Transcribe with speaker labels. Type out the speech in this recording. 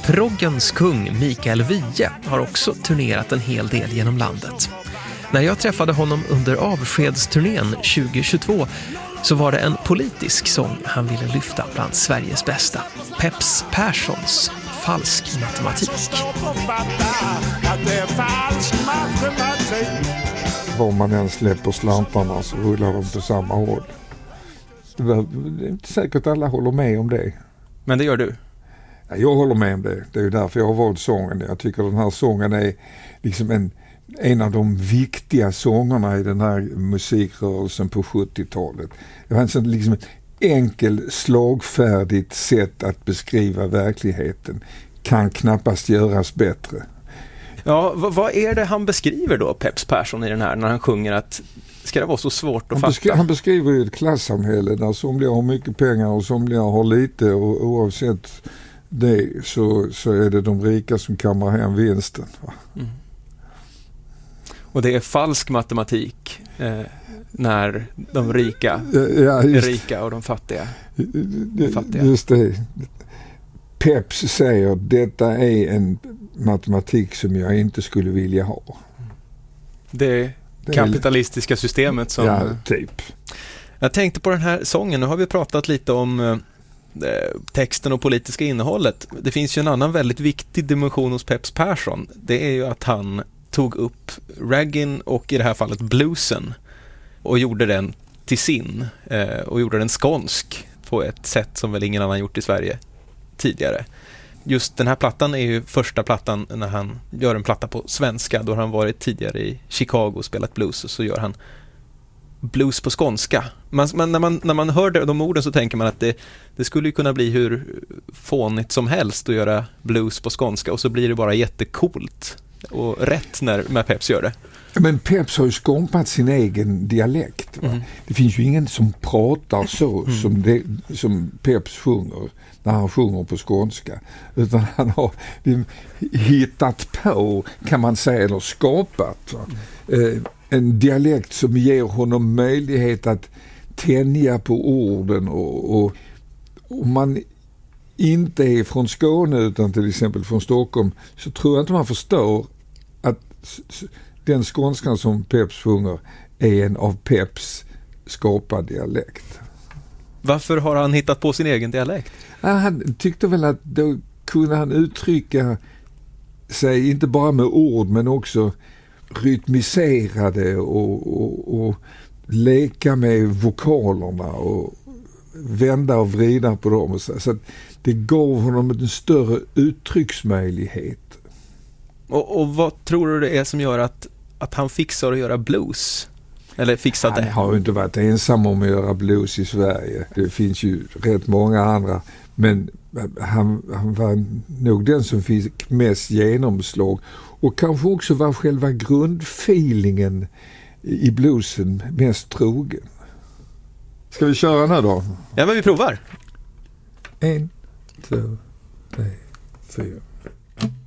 Speaker 1: Proggens kung Mikael Wiehe har också turnerat en hel del genom landet. När jag träffade honom under avskedsturnén 2022 så var det en politisk sång han ville lyfta bland Sveriges bästa. Peps Perssons Falsk matematik.
Speaker 2: Var man än släpper slantarna så rullar de på samma håll. Det är inte säkert alla håller med om det.
Speaker 1: Men det gör du?
Speaker 2: Ja, jag håller med om det. Det är ju därför jag har valt sången. Jag tycker den här sången är liksom en av de viktiga sångerna i den här musikrörelsen på 70-talet. Det var en liksom ett enkel, slagfärdigt sätt att beskriva verkligheten. Kan knappast göras bättre.
Speaker 1: Ja, vad är det han beskriver då, Peps Persson, i den här, när han sjunger att ska det vara så svårt att fatta?
Speaker 2: Han beskriver ju ett klassamhälle där somliga har mycket pengar och somliga har lite, och oavsett det så är det de rika som kammar hem vinsten.
Speaker 1: Mm. Och det är falsk matematik när de rika är rika och de fattiga är fattiga. Just
Speaker 2: det. Peps säger detta är en matematik som jag inte skulle vilja ha.
Speaker 1: Det kapitalistiska systemet som...
Speaker 2: Ja, typ.
Speaker 1: Jag tänkte på den här sången. Nu har vi pratat lite om texten och politiska innehållet. Det finns ju en annan väldigt viktig dimension hos Peps Persson. Det är ju att han tog upp raggin och i det här fallet bluesen och gjorde den till sin och gjorde den skånsk på ett sätt som väl ingen annan gjort i Sverige tidigare. Just den här plattan är ju första plattan när han gör en platta på svenska. Då har han varit tidigare i Chicago och spelat blues, och så gör han blues på skånska. Men när man hör de orden så tänker man att det skulle ju kunna bli hur fånigt som helst att göra blues på skånska, och så blir det bara jättekult och rätt när Peps gör det.
Speaker 2: Men Peps har ju skapat sin egen dialekt. Va? Mm. Det finns ju ingen som pratar så som Peps sjunger när han sjunger på skånska. Utan han har hittat på, kan man säga, eller skapat en dialekt som ger honom möjlighet att tänja på orden. Och om man inte är från Skåne utan till exempel från Stockholm, så tror jag inte man förstår att den skånskan som Peps sjunger är en av Peps skapad dialekt.
Speaker 1: Varför har han hittat på sin egen dialekt?
Speaker 2: Ja, han tyckte väl att då kunde han uttrycka sig inte bara med ord men också rytmiserade och leka med vokalerna och vända och vrida på dem. Så att det gav honom en större uttrycksmöjlighet.
Speaker 1: Och vad tror du det är som gör att han fixar att göra blues? Eller fixade?
Speaker 2: Han har ju inte varit ensam om att göra blues i Sverige. Det finns ju rätt många andra. Men han var nog den som fick mest genomslag. Och kanske också var själva grundfeelingen i bluesen mest trogen. Ska vi köra den här då?
Speaker 1: Ja, men vi provar.
Speaker 2: 1, 2, 3, 4.